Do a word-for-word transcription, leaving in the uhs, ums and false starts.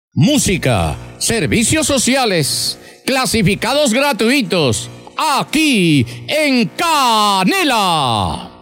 música, servicios sociales, clasificados gratuitos, aquí en Canela.